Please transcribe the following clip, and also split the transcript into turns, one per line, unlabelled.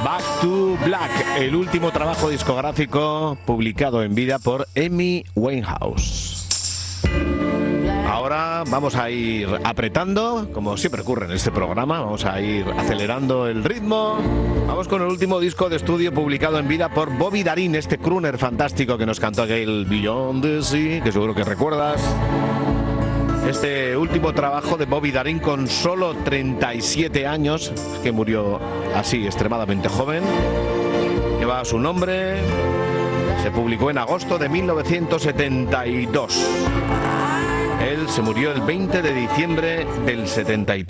Back to Black, el último trabajo discográfico publicado en vida por Amy Winehouse. Ahora vamos a ir apretando, como siempre ocurre en este programa, vamos a ir acelerando el ritmo. Vamos con el último disco de estudio publicado en vida por Bobby Darin, este crooner fantástico que nos cantó aquel Beyond the Sea, que seguro que recuerdas. Este último trabajo de Bobby Darin con solo 37 años, que murió así extremadamente joven, lleva su nombre, se publicó en agosto de 1972. Él se murió el 20 de diciembre del 73.